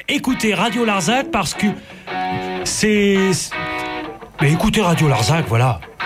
écoutez Radio Larzac parce que c'est... Mais écoutez Radio Larzac, voilà.